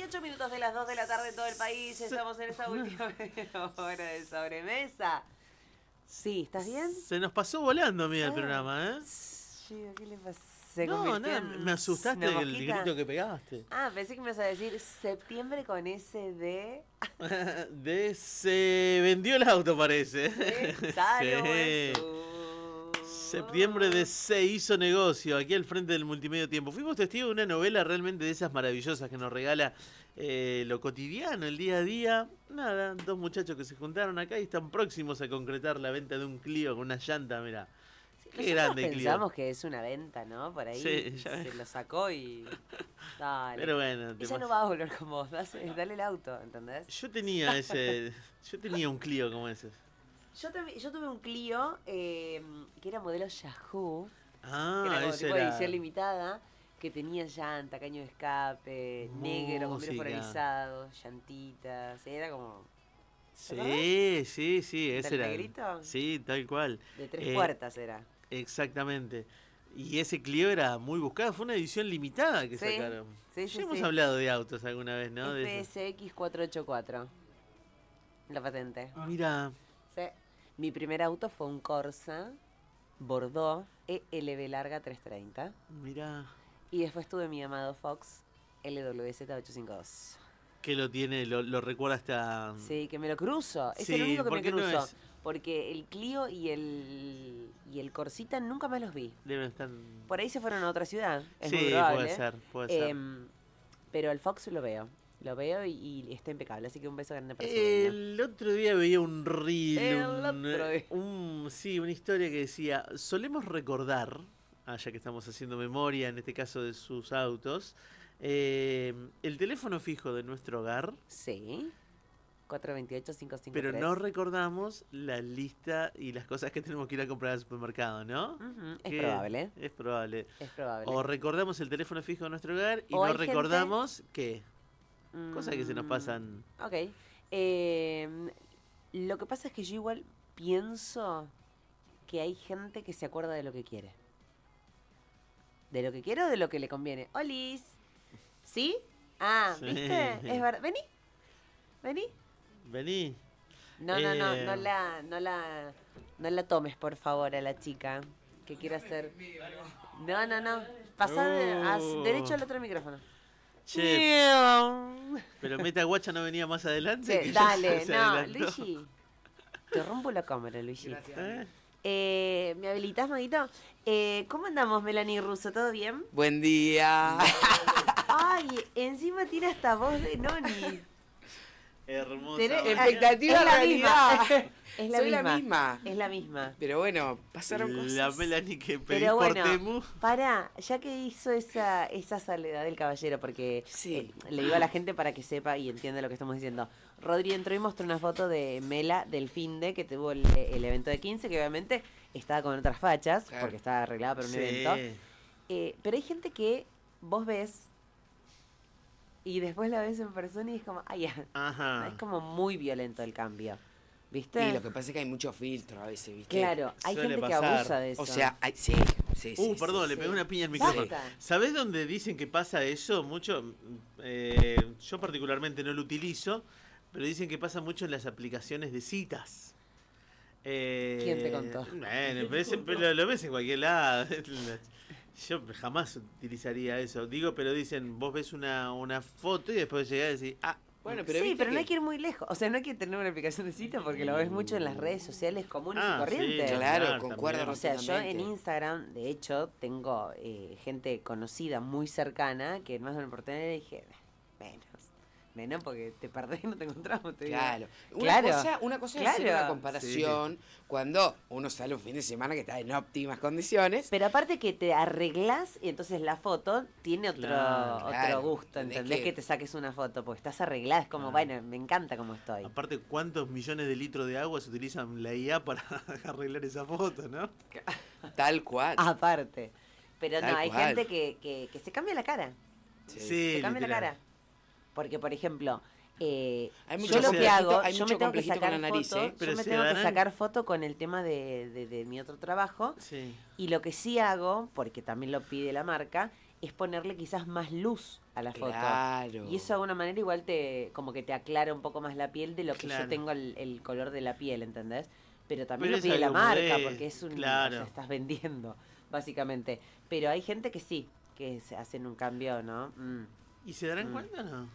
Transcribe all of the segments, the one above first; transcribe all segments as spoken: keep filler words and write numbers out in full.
dieciocho minutos de las dos de la tarde en todo el país. Estamos en esta última hora de sobremesa. Sí, ¿estás bien? Se nos pasó volando a mí el Ah, programa, ¿eh? Sí, ¿qué le pasó? Se No, convirtió nada, en me asustaste una el mosquita. grito que pegaste. Ah, pensé que me ibas a decir septiembre con ese de... De se vendió el auto, parece. de Taro Sí. Jesús. Septiembre de se hizo negocio, aquí al frente del Multimedio Tiempo. Fuimos testigos de una novela realmente de esas maravillosas que nos regala eh, lo cotidiano, el día a día. Nada, dos muchachos que se juntaron acá y están próximos a concretar la venta de un Clio con una llanta, mirá. Qué Nosotros grande Clio. pensamos que es una venta, ¿no? Por ahí Sí, ya se ves. lo sacó y... Dale. Pero bueno, te Ella pas- no va a volver con vos, dale, dale el auto, ¿entendés? yo tenía ese, yo tenía un Clio como ese. Yo, tuve- yo tuve un Clio eh, que era modelo Yahoo, Ah, que era como ese tipo de era edición limitada, que tenía llanta, caño de escape, negro, con vidrios música. polarizados, llantitas, era como Sí, sí, sí, ese ¿Del era. negrito? Sí, tal cual. de tres Eh, puertas era. Exactamente. Y ese Clio era muy buscado, fue una edición limitada que Sí, sacaron. sí, Ya sí, hemos sí. hablado de autos alguna vez, ¿no? De F eso. S X cuatrocientos ochenta y cuatro, la patente. Mira, Sí. Mi primer auto fue un Corsa Bordeaux E L B larga trescientos treinta. mira, Y después tuve mi amado Fox L W Z ochocientos cincuenta y dos. que lo tiene, lo, lo recuerda hasta. Sí, que me lo cruzo. Es Sí, el único que ¿por me qué no cruzo. es? Porque el Clio y el y el Corsita nunca más los vi. Deben estar. Por ahí se fueron a otra ciudad. Es muy Sí, probable. puede ser, puede ser. Em, pero el Fox lo veo. Lo veo y, y está impecable. Así que un beso grande para su dueño. El otro día veía un reel, El un, otro día. un- sí, una historia que decía, solemos recordar, ah, ya que estamos haciendo memoria, en este caso de sus autos, eh, el teléfono fijo de nuestro hogar, Sí. cuatro dos ocho, cinco cinco tres. pero no recordamos la lista y las cosas que tenemos que ir a comprar al supermercado, ¿no? Ujú, es Que probable. Es probable. Es probable. O recordamos el teléfono fijo de nuestro hogar y O no hay gente- recordamos que cosas que se nos Mm, pasan. Ok. Eh, lo que pasa es que yo igual pienso que hay gente que se acuerda de lo que quiere. ¿De lo que quiere o de lo que le conviene? ¡Olis! ¿Sí? Ah, Sí. ¿viste? Es verdad. ¿Vení? ¿Vení? Vení. No, no, no, Eh, no la, no la, no la tomes, por favor, a la chica que quiere hacer. No, no, no. Pasá de- a- Uh. derecho al otro micrófono. Che, pero Meta Guacha no venía más adelante. Sí, que ya dale, se no, adelantó. Luigi. Te rompo la cámara, Luigi. ¿Eh? Eh, ¿Me habilitás, Maguito? Eh, ¿Cómo andamos, Melanie Russo? ¿Todo bien? Buen día. Ay, encima tiene hasta voz de Noni. Hermosa. Tenés- Guacha. Expectativa, es la realidad. misma. Es la Soy misma. la misma. Es la misma. Pero bueno, pasaron La cosas. Melanie que pedí Pero por bueno, Temu. pará, ya que hizo esa, esa soledad del caballero, porque Sí. eh, le digo a la gente para que sepa y entienda lo que estamos diciendo. Rodri entró y mostró una foto de Mela del finde que tuvo el, el evento de quince, que obviamente estaba con otras fachas, Claro. porque estaba arreglada para un Sí. evento. Eh, pero hay gente que vos ves y después la ves en persona y es como, ay, ya, Ajá. es como muy violento el cambio. ¿Viste? Y lo que pasa es que hay mucho filtro a veces, ¿viste? Claro, hay Suele gente que pasar. abusa de eso. O sea, hay, sí, sí, sí. Uh, sí, perdón, sí. le sí. pegué una piña al micrófono. Basta. ¿Sabés dónde dicen que pasa eso? Mucho. Eh, yo particularmente no lo utilizo, pero dicen que pasa mucho en las aplicaciones de citas. Eh, ¿Quién te contó? Bueno, pero ese- pero lo, lo ves en cualquier lado. Yo jamás utilizaría eso. Digo, pero dicen, vos ves una, una foto y después llegás y decís, ah, Bueno, pero sí, viste pero no que- hay que ir muy lejos. O sea, no hay que tener una aplicación de cita porque lo ves mucho en las redes sociales comunes Ah, y corrientes. sí, Claro, Claro, concuerdo también. O sea, yo en totalmente. Instagram, de hecho, tengo eh, gente conocida muy cercana que en más de una oportunidad le dije, menos, menos porque te perdés y no te encontramos. Te digo. Claro. Una Claro, cosa, una cosa es hacer claro. una comparación cuando uno sale un fin de semana que está en óptimas condiciones. Pero aparte que te arreglás y entonces la foto tiene otro, Claro, otro claro. gusto, Entendés ¿entendés? que- Que... te saques una foto, porque estás arreglada, es como, Claro. bueno, me encanta como estoy. aparte, ¿cuántos millones de litros de agua se utilizan la I A para arreglar esa foto, no? Tal cual. Aparte. Pero Tal no, hay cual. gente que, que, que se cambia la cara. Sí. Se cambia la literal. cara. Porque, por ejemplo, eh, Hay yo mucho lo que complejito- hago, hay yo mucho me tengo que complejito con sacar la nariz, foto, ¿eh? Pero yo me se tengo que darán- sacar foto con el tema de, de, de mi otro trabajo. Sí. Y lo que sí hago, porque también lo pide la marca, es ponerle quizás más luz a la foto. Claro. Y eso de alguna manera igual te como que te aclara un poco más la piel de lo que Claro. yo tengo el, el color de la piel, ¿entendés? Pero también Pero lo es pide la algo marca modesto, porque es un... claro. O sea, estás vendiendo, básicamente. Pero hay gente que sí, que se hacen un cambio, ¿no? Mm. ¿Y se darán Mm. cuenta o no?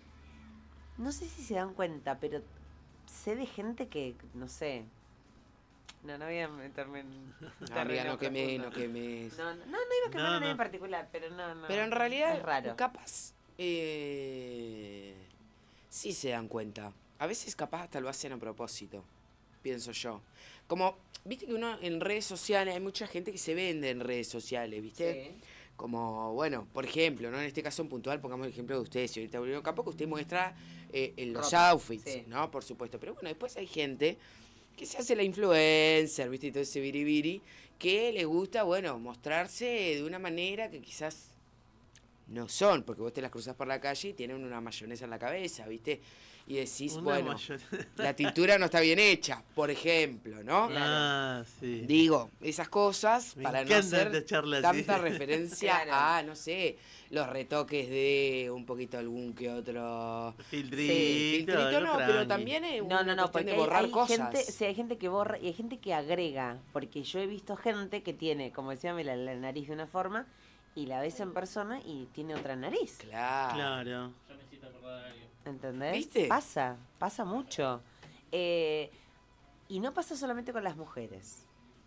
No sé si se dan cuenta, pero sé de gente que, no sé... No, no voy a meterme en... No, amiga, terreno no quemes, profundo. no quemes. No, no, no, no iba a quemar No, a nadie no. en particular, pero no, no. Pero en realidad, es raro. capaz, eh, sí se dan cuenta. A veces capaz hasta lo hacen a propósito, pienso yo. Como, viste que uno en redes sociales, hay mucha gente que se vende en redes sociales, ¿viste? Sí. Como, bueno, por ejemplo, ¿no? En este caso en puntual, pongamos el ejemplo de ustedes, señorita Bolívar. Capaz que usted muestra eh, en los Ropa, outfits, sí. ¿no? Por supuesto. Pero bueno, después hay gente que se hace la influencer, ¿viste? Y todo ese biribiri, que le gusta, bueno, mostrarse de una manera que quizás no son, porque vos te las cruzás por la calle y tienen una mayonesa en la cabeza, ¿viste? Y decís, Una bueno, mayor- la tintura no está bien hecha, por ejemplo, ¿no? Claro. Ah, sí. Digo, esas cosas Me para no encanta hacer esta charla, tanta sí. referencia Claro. a, no sé, los retoques de un poquito algún que otro Filtrito, Sí, filtrito algo no, pero tranqui. también es No, no, una no, cuestión porque de hay, borrar hay cosas. gente, sí, hay gente que borra y hay gente que agrega, porque yo he visto gente que tiene, como decía, la, la nariz de una forma y la ves en persona y tiene otra nariz, Claro. Claro. ¿entendés? ¿Viste? Pasa, pasa mucho. Eh, y no pasa solamente con las mujeres.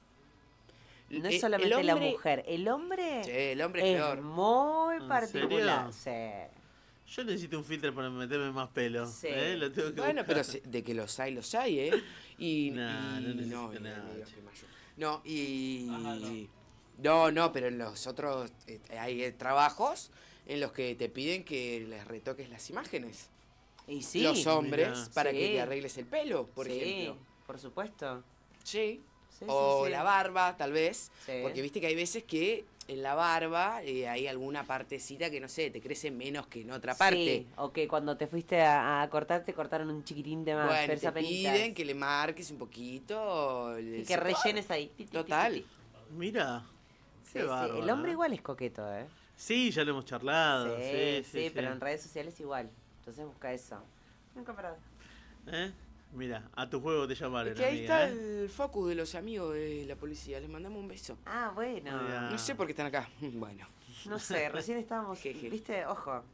No Eh, es solamente el la hombre- mujer, el hombre Sí, el hombre es es peor. muy ¿En particular. serio? Sí. Yo necesito un filtro para meterme más pelo. Sí. ¿eh? Lo tengo que Bueno, buscar. pero se- de que los hay, los hay, ¿eh? Y, Nah, no y- necesito y- nada, y- che. No, y... No, no, pero en los otros eh, hay eh, trabajos en los que te piden que les retoques las imágenes. Y sí. los hombres Mirá. para Sí. que te arregles el pelo, por sí, ejemplo. por supuesto. Sí. Sí, O sí, sí. la barba, tal vez. Sí. Porque viste que hay veces que en la barba eh, hay alguna partecita que, no sé, te crece menos que en otra parte. Sí, o que cuando te fuiste a, a cortar, te cortaron un chiquitín de más. Bueno, pero te esa penita. piden que le marques un poquito. el Y que sector. rellenes ahí. Ti, ti, ti, Total. ti, ti. Mira. Sí, Qué sí, bárbaro, el hombre ¿eh? igual es coqueto, ¿eh? Sí, ya lo hemos charlado. sí, Sí, sí, sí. pero en redes sociales igual. Entonces busca eso. Nunca parado. ¿Eh? Mira, a tu juego te llamaron, Es que ahí amiga, está ¿eh? el focus de los amigos de la policía. Les mandamos un beso. Ah, bueno. Mira. No sé por qué están acá. Bueno. No sé, recién estábamos. Jeje. ¿Viste? Ojo.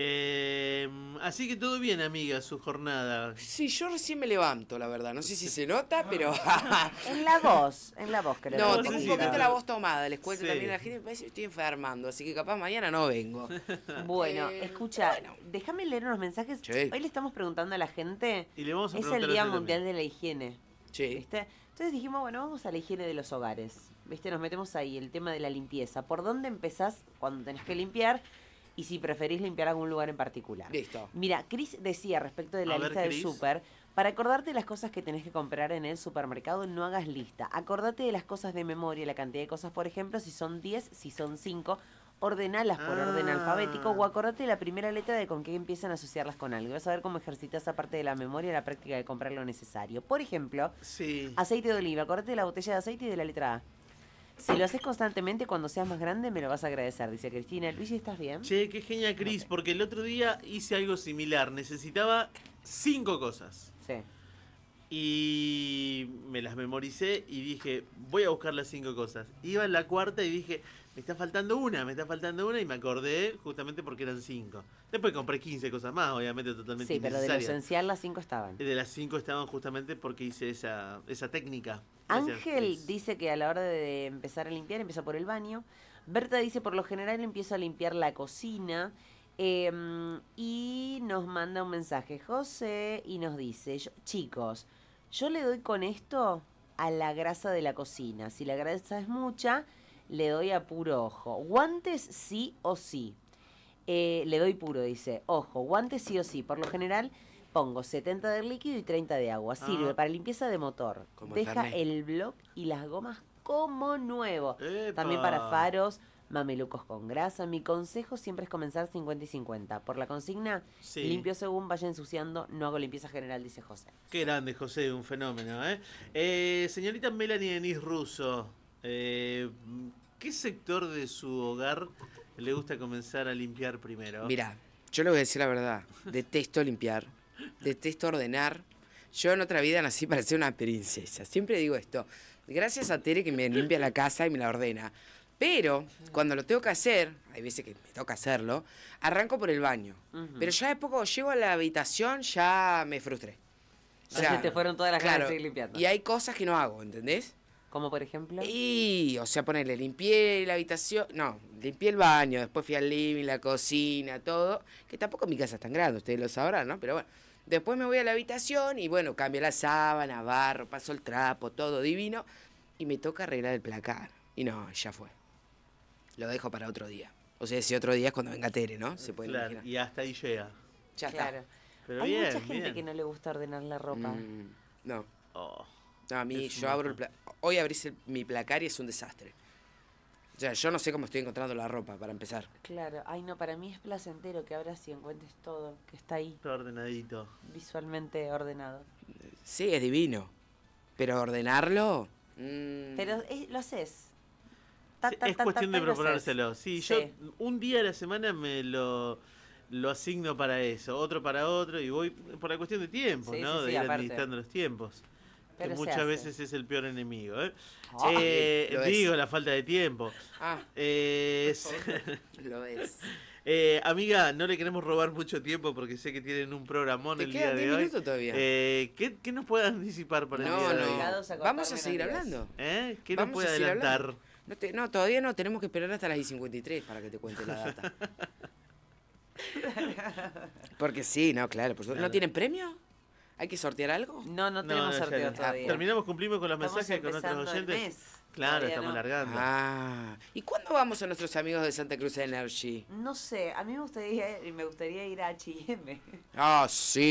Eh, así que todo bien, amiga, su jornada. Sí, yo recién me levanto, la verdad. No sé si se nota, pero... En la voz, en la voz, creo. No, No, tengo sí, un sí, poquito sí. la voz tomada. Les cuento Sí. también a la gente. Me parece que estoy enfermando. Así que capaz mañana no vengo. Bueno, Eh, escucha, bueno. déjame leer unos mensajes. Sí. Hoy le estamos preguntando a la gente. Y le vamos a Es el preguntar a Día usted Mundial también. de la Higiene. Sí. ¿Viste? Entonces dijimos, bueno, vamos a la higiene de los hogares. ¿Viste? Nos metemos ahí, el tema de la limpieza. ¿Por dónde empezás cuando tenés que limpiar? Y si preferís limpiar algún lugar en particular. Listo. Mira, Chris decía respecto de la A ver, lista del Cris. súper, para acordarte de las cosas que tenés que comprar en el supermercado, no hagas lista. Acordate de las cosas de memoria, la cantidad de cosas, por ejemplo, si son diez, si son cinco, ordenalas por orden Ah. alfabético o acordate de la primera letra de con qué empiezan a asociarlas con algo. Vas a ver cómo ejercitas aparte de la memoria la práctica de comprar lo necesario. Por ejemplo, Sí. aceite de oliva, acordate de la botella de aceite y de la letra A. Si lo haces constantemente, cuando seas más grande, me lo vas a agradecer, dice Cristina. Luigi, ¿estás bien? Che, qué genial, Cris, Ok. porque el otro día hice algo similar. Necesitaba cinco cosas. Sí. Y me las memoricé y dije, voy a buscar las cinco cosas. Iba en la cuarta y dije, me está faltando una, me está faltando una, y me acordé justamente porque eran cinco. Después compré quince cosas más, obviamente totalmente Sí, pero de lo innecesarias. esencial las cinco estaban. De las cinco estaban justamente porque hice esa, esa técnica. Gracias, Ángel Cris. dice que a la hora de empezar a limpiar, empieza por el baño. Berta dice, por lo general empiezo a limpiar la cocina. Eh, y nos manda un mensaje José y nos dice, yo- chicos, yo le doy con esto a la grasa de la cocina. Si la grasa es mucha, le doy a puro ojo. Guantes sí o sí. Eh, le doy puro, dice. Ojo, guantes sí o sí. Por lo general pongo setenta de líquido y treinta de agua. Sirve Ah. para limpieza de motor. Como el Deja Fernet. el bloc y las gomas como nuevo. Epa. También para faros, mamelucos con grasa. Mi consejo siempre es comenzar cincuenta y cincuenta. Por la consigna, Sí. limpio según vaya ensuciando, no hago limpieza general, dice José. Qué grande, José, un fenómeno, ¿eh? Eh, señorita Melanie Denis Russo, eh, ¿qué sector de su hogar le gusta comenzar a limpiar primero. Mira, yo le voy a decir la verdad. Detesto limpiar. Detesto ordenar. Yo en otra vida nací para ser una princesa. Siempre digo esto. Gracias a Tere que me limpia la casa y me la ordena. Pero cuando lo tengo que hacer, hay veces que me toca hacerlo, arranco por el baño. Ujú. Pero ya de poco llego a la habitación, ya me frustré. O Ya se te fueron todas las ganas de seguir limpiando. Y hay cosas que no hago, ¿entendés? Como por ejemplo. Y, o sea, ponerle, limpié la habitación, no, limpié el baño, después fui al living, la cocina, todo, que tampoco mi casa es tan grande, ustedes lo sabrán, ¿no? Pero bueno, después me voy a la habitación y bueno, cambio la sábana, barro, paso el trapo, todo divino, y me toca arreglar el placar. Y no, ya fue. Lo dejo para otro día. O sea, ese otro día es cuando venga Tere, ¿no? Se puede Claro, imaginar. y hasta ahí llega. Ya Claro. Pero Hay bien, mucha gente bien. que no le gusta ordenar la está. ropa. Mm, no. Oh, No, a mí, Es un yo abro el montón. pla- Hoy abrís el- mi placar y es un desastre. O sea, yo no sé cómo estoy encontrando la ropa, para empezar. Claro. Ay, no, para mí es placentero que abras y encuentres todo, que está ahí, todo ordenadito. visualmente ordenado. Sí, es divino. Pero ordenarlo... mm, Pero es- lo haces. Ta, Sí, ta, es ta, cuestión ta, de ta, y lo haces. proponérselo. Sí, Sí. yo un día a la semana me lo, lo asigno para eso, otro para otro, y voy por la cuestión de tiempo, Sí, ¿no? sí, de sí, ir aparte. administrando los tiempos. Pero que se muchas hace. veces es el peor enemigo, ¿eh? Ay, Eh, lo es. digo, la falta de tiempo. Ah, Eh, lo es. eh, amiga, no le queremos robar mucho tiempo porque sé que tienen un programón ¿Te el día quedan de diez hoy. minutos todavía? Eh, ¿qué, ¿Qué nos puede anticipar para el No, día de no. hoy? Obligados a Vamos a cortarme seguir los días. hablando. ¿Eh? ¿Qué nos Vamos puede a seguir adelantar? hablando. No, te- no, todavía no. Tenemos que esperar hasta las cincuenta y tres para que te cuente la data. Porque sí, no, claro. Por supuesto. Claro. ¿No tienen premio? ¿Hay que sortear algo? No, no No, tenemos no, ya sorteo no. todavía. Terminamos, cumplimos con los Estamos mensajes con nuestros empezando el oyentes. mes. Claro, Todavía estamos no. largando. Ah. ¿Y cuándo vamos a nuestros amigos de Santa Cruz Energy? No sé, a mí me gustaría, me gustaría ir a H y M. Ah,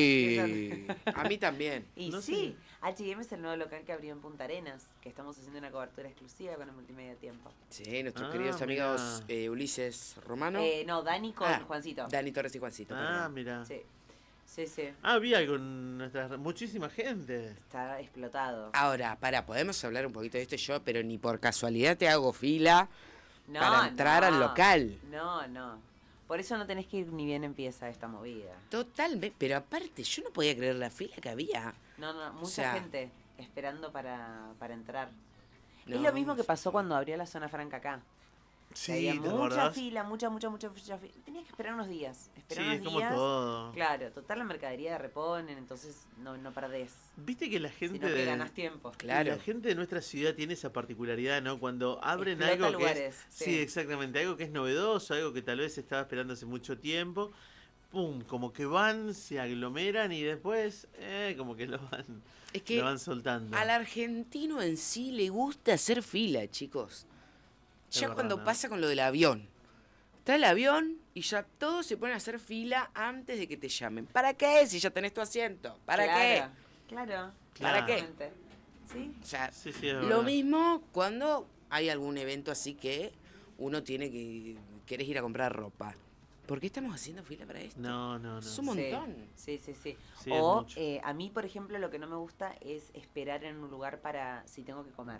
sí. A mí también. Y No sí, sé. H y M es el nuevo local que abrió en Punta Arenas, que estamos haciendo una cobertura exclusiva con el Multimedia Tiempo. Sí, nuestros Ah, queridos mirá. amigos eh, Ulises Romano. Eh, no, Dani con Ah, Juancito. Dani Torres y Juancito. Ah, perdón. mira. Sí, sí, sí, Ah, vi algo en nuestras... Muchísima gente. está explotado. Ahora, para, podemos hablar un poquito de esto yo, pero ni por casualidad te hago fila No, para entrar no, al local. No, no. Por eso no tenés que ir ni bien empieza esta movida. Totalmente, pero aparte, yo no podía creer la fila que había. No, no, mucha sea- gente esperando para, para entrar. No, es lo mismo que sí. pasó cuando abrió la zona franca acá. Sí, Había ¿te mucha acordás? fila, mucha, mucha, mucha, mucha fila. Tenías que esperar unos días. Sí, Esperar es unos como días. todo. Claro, total la mercadería de reponen, entonces no, no perdés. Viste que la gente Sino que de... ganás tiempo. Claro. La gente de nuestra ciudad tiene esa particularidad, ¿no? Cuando abren Explota algo que lugares, es... sí. Sí, exactamente. Algo que es novedoso, algo que tal vez se estaba esperando hace mucho tiempo. Pum, como que van, se aglomeran y después, eh, como que lo van, Es que lo van soltando. al argentino en sí le gusta hacer fila, chicos. Es Ya verdad, cuando ¿no? pasa con lo del avión. Está el avión y ya todos se ponen a hacer fila antes de que te llamen. ¿Para qué? Si ya tenés tu asiento. ¿Para qué? Claro, claro. ¿Para qué? Exactamente. ¿Sí? O sea, Sí, sí, es lo verdad. mismo cuando hay algún evento así que uno tiene que... querés ir a comprar ropa. ¿Por qué estamos haciendo fila para esto? No, no, no. Es un montón. Sí, sí, sí. Sí, es o mucho. eh, a mí, por ejemplo, lo que no me gusta es esperar en un lugar para si tengo que comer.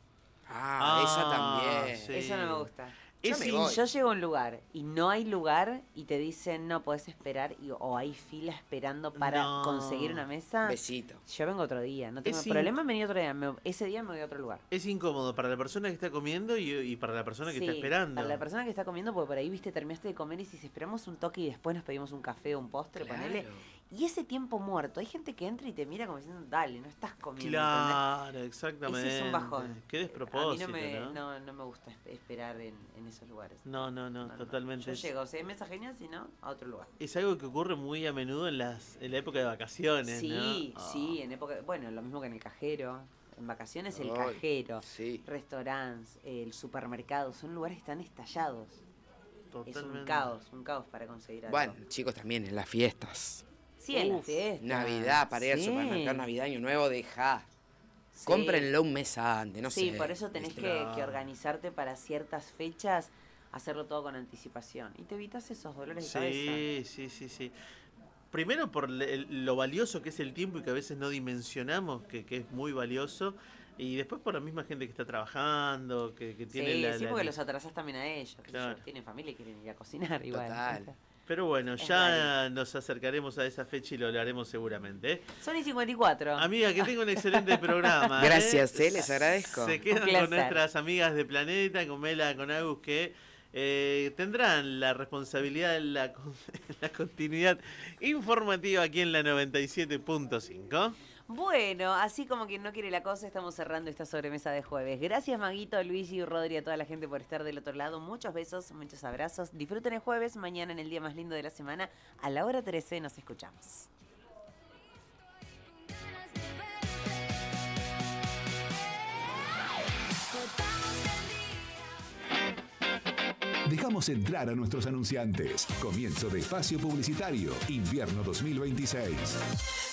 Ah, esa Ah, también. sí. Eso no me gusta. Yo Es me in- voy. Yo llego a un lugar y no hay lugar y te dicen no podés esperar y, o hay fila esperando para No. conseguir una mesa. Besito. Yo vengo otro día, no tengo Es in- problema en venir otro día. me- ese día me voy a otro lugar. Es incómodo para la persona que está comiendo y, y para la persona que está Sí, esperando. Para la persona que está comiendo, porque por ahí viste, terminaste de comer y si esperamos un toque y después nos pedimos un café o un postre, ponele. Claro. Y ese tiempo muerto, hay gente que entra y te mira como diciendo, dale, no estás comiendo. ¿entendés? Claro, exactamente. Ese es un bajón. Qué A despropósito, mí no me, ¿no? no, no me gusta espe- esperar en, en esos lugares. No, no, no, No, no, totalmente. Yo Es, llego, si hay mesa genial, si no, a otro lugar. es algo que ocurre muy a menudo en las en la época de vacaciones, Sí, ¿no? sí, en época, bueno, lo mismo que en el cajero. En vacaciones el Ay, cajero, Sí. restaurantes, el supermercado, son lugares que están estallados. Oh, Es un totalmente. caos, un caos para conseguir algo. Bueno, chicos, también en las fiestas. sí, en la Uf, fiesta. Navidad, para ir al Sí. supermercado Navidad, Año Nuevo, deja. Sí. Cómprenlo un mes antes, no Sí, sé. por eso tenés ¿viste? que, Claro. que organizarte para ciertas fechas, hacerlo todo con anticipación. Y te evitas esos dolores de cabeza. Sí, sí, sí, sí. Primero por le- el- lo valioso que es el tiempo y que a veces no dimensionamos, que, que es muy valioso. Y después por la misma gente que está trabajando, que, que tiene Sí, la... sí, la- porque los atrasás también a ellos. qué sé Claro. yo, tienen familia y quieren ir a cocinar igual. Total. ¿viste? Pero bueno, Es ya nos acercaremos a esa fecha y lo hablaremos seguramente. ¿eh? Son y cincuenta y cuatro. Amiga, que tenga un excelente programa. ¿eh? Gracias, eh, les agradezco. Se quedan Un placer. con nuestras amigas de Planeta, con Mela, con Agus, que eh, tendrán la responsabilidad de la, con- la continuidad informativa aquí en la noventa y siete punto cinco. Bueno, así como quien no quiere la cosa, estamos cerrando esta sobremesa de jueves. Gracias, Maguito, Luis y Rodri, a toda la gente por estar del otro lado. Muchos besos, muchos abrazos. Disfruten el jueves, mañana en el día más lindo de la semana. A la hora trece nos escuchamos. Dejamos entrar a nuestros anunciantes. Comienzo de espacio publicitario. Invierno dos mil veintiséis.